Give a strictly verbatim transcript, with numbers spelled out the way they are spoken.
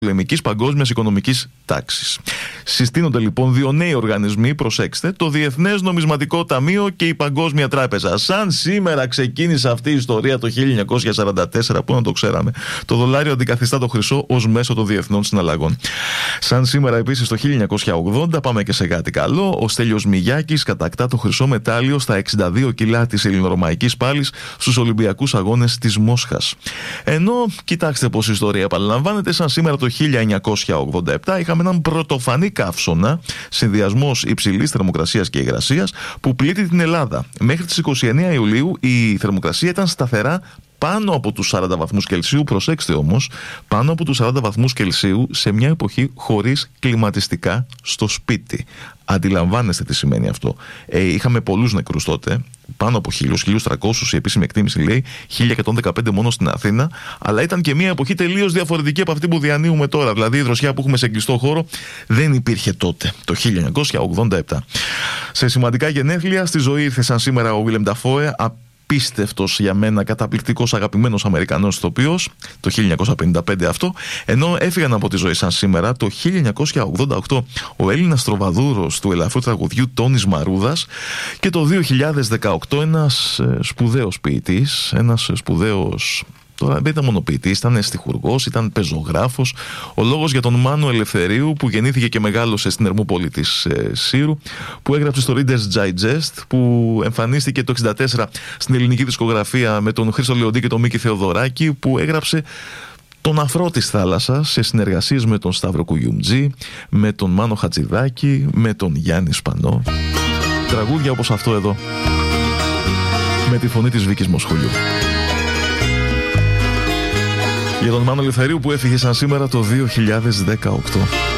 πολεμικής παγκόσμιας οικονομικής τάξης. Συστήνονται λοιπόν δύο νέοι οργανισμοί, προσέξτε, το Διεθνές Νομισματικό Ταμείο και η Παγκόσμια Τράπεζα. Σαν σήμερα ξεκίνησε αυτή η ιστορία το χίλια εννιακόσια σαράντα τέσσερα, που να το ξέραμε, το δολάριο αντικαθιστά το χρυσό ως μέσο των διεθνών συναλλαγών. Σαν σήμερα επίσης το χίλια εννιακόσια ογδόντα, πάμε και σε κάτι καλό, ο Στέλιος Μιγιάκης κατακτά το χρυσό μετάλλιο στα εξήντα δύο κιλά της ελληνορωμαϊκής πάλης στους Ολυμπιακούς Αγώνες της Μόσχας. Ενώ, κοιτάξτε πως η ιστορία επαναλαμβάνεται, σαν σήμερα το χίλια εννιακόσια ογδόντα επτά είχαμε έναν πρωτοφανή καύσωνα, συνδυασμός υψηλής θερμοκρασίας και υγρασίας, που πλήττει την Ελλάδα. Μέχρι τις είκοσι εννέα Ιουλίου η θερμοκρασία ήταν σταθερά πάνω από τους σαράντα βαθμούς Κελσίου, προσέξτε όμως, πάνω από τους σαράντα βαθμούς Κελσίου σε μια εποχή χωρίς κλιματιστικά στο σπίτι. Αντιλαμβάνεστε τι σημαίνει αυτό. Ε, είχαμε πολλούς νεκρούς τότε, πάνω από χίλιους, χίλιους τριακόσιους η επίσημη εκτίμηση λέει, χίλια εκατόν δεκαπέντε μόνο στην Αθήνα, αλλά ήταν και μια εποχή τελείως διαφορετική από αυτή που διανύουμε τώρα. Δηλαδή η δροσιά που έχουμε σε κλειστό χώρο δεν υπήρχε τότε, το χίλια εννιακόσια ογδόντα επτά. Σε σημαντικά γενέθλια στη ζωή ήρθε σαν σήμερα ο Βίλεμ Νταφόε, απίστευτος για μένα, καταπληκτικός, αγαπημένος Αμερικανός ηθοποιός, το χίλια εννιακόσια πενήντα πέντε αυτό, ενώ έφυγαν από τη ζωή σαν σήμερα το χίλια εννιακόσια ογδόντα οκτώ ο Έλληνας τροβαδούρος του ελαφρού τραγουδιού Τόνης Μαρούδας και το δύο χιλιάδες δεκαοκτώ ένας ε, σπουδαίος ποιητής, ένας σπουδαίος... Τώρα δεν ήταν μόνο ποιητής, ήταν στιχουργός, ήταν πεζογράφος. Ο λόγος για τον Μάνο Ελευθερίου, που γεννήθηκε και μεγάλωσε στην Ερμούπολη της ε, Σύρου, που έγραψε στο Reader's Digest, που εμφανίστηκε το εξήντα τέσσερα στην ελληνική δισκογραφία με τον Χρήστο Λεοντή και τον Μίκη Θεοδωράκη, που έγραψε τον Αφρό της Θάλασσας σε συνεργασίες με τον Σταύρο Κουγιουμτζή, με τον Μάνο Χατζηδάκη, με τον Γιάννη Σπανό. Τραγούδια όπως αυτό εδώ, με τη φωνή της Βίκης Μοσχολιού. Για τον Μάνο Ελευθερίου που έφυγε σαν σήμερα το δύο χιλιάδες δεκαοκτώ.